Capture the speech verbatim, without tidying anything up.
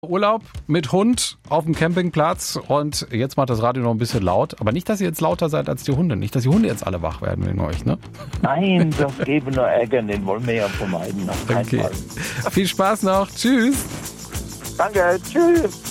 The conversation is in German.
Urlaub mit Hund auf dem Campingplatz und jetzt macht das Radio noch ein bisschen laut. Aber nicht, dass ihr jetzt lauter seid als die Hunde. Nicht, dass die Hunde jetzt alle wach werden wegen euch, ne? Nein, das gäbe nur Ärger, den wollen wir ja vermeiden. Auf keinen Okay. Fall. Viel Spaß noch. Tschüss. Danke, tschüss.